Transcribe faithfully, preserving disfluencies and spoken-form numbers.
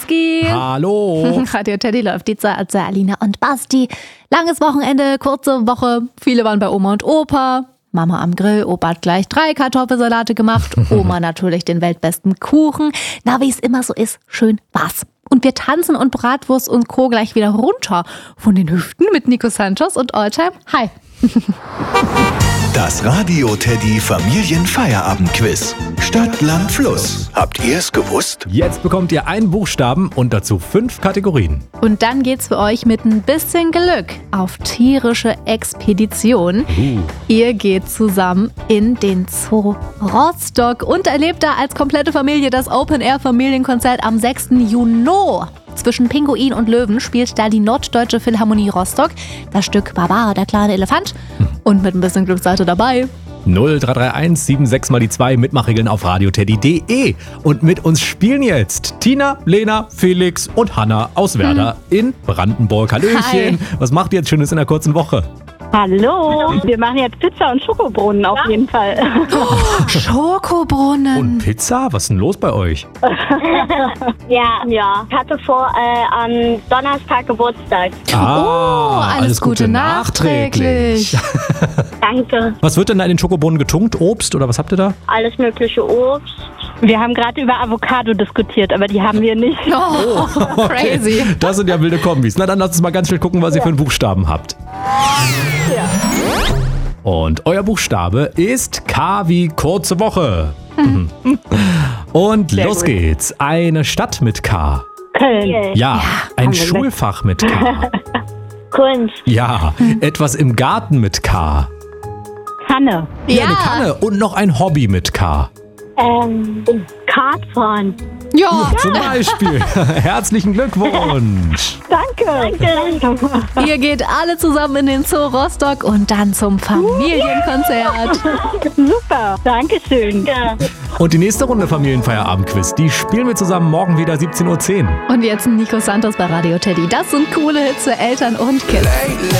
Schimanski. Hallo. Radio Teddy läuft die Zeit zu Alina und Basti. Langes Wochenende, kurze Woche. Viele waren bei Oma und Opa. Mama am Grill, Opa hat gleich drei Kartoffelsalate gemacht. Oma natürlich den weltbesten Kuchen. Na, wie es immer so ist, schön war's. Und wir tanzen und Bratwurst und Co. gleich wieder runter von den Hüften mit Nico Santos und Alltime. Hi. Das Radio Teddy Familienfeierabendquiz. Stadt, Land, Fluss. Habt ihr es gewusst? Jetzt bekommt ihr einen Buchstaben und dazu fünf Kategorien. Und dann geht's für euch mit ein bisschen Glück auf tierische Expedition. Uh. Ihr geht zusammen in den Zoo Rostock und erlebt da als komplette Familie das Open-Air-Familienkonzert am sechsten Juni. Zwischen Pinguin und Löwen spielt da die Norddeutsche Philharmonie Rostock das Stück Barbara, der kleine Elefant. Und mit ein bisschen Glück seid ihr dabei. null drei drei eins sieben sechs mal die zwei Mitmachregeln auf radioteddy punkt de. Und mit uns spielen jetzt Tina, Lena, Felix und Hanna aus Werder hm. in Brandenburg. Hallöchen. Hi. Was macht ihr jetzt Schönes in der kurzen Woche? Hallo, wir machen jetzt Pizza und Schokobrunnen auf jeden Fall. Oh, Schokobrunnen. Und Pizza? Was ist denn los bei euch? Ja, ja. Ich hatte vor äh, am Donnerstag Geburtstag. Ah, oh, alles, alles Gute, Gute nachträglich. nachträglich. Danke. Was wird denn da in den Schokobrunnen getunkt? Obst oder was habt ihr da? Alles mögliche Obst. Wir haben gerade über Avocado diskutiert, aber die haben wir nicht. Oh, crazy. Okay. Das sind ja wilde Kombis. Na dann lasst uns mal ganz schnell gucken, was ihr für einen Buchstaben habt. Ja. Und euer Buchstabe ist K wie kurze Woche. Mhm. Und Sehr los gut. geht's. Eine Stadt mit K. Köln. Ja, ein haben wir Schulfach mit K. Kunst. Ja, etwas im Garten mit K. Kanne. Ja, eine Ja. Kanne und noch ein Hobby mit K. Ähm, Kartfahren. Ja, Zum Beispiel. Herzlichen Glückwunsch. Danke. Danke. ihr geht alle zusammen in den Zoo Rostock und dann zum Familienkonzert. Super. Dankeschön. Ja. Und die nächste Runde Familienfeierabendquiz, die spielen wir zusammen morgen wieder siebzehn Uhr zehn. Und jetzt Nico Santos bei Radio Teddy. Das sind coole Hits für Eltern und Kids.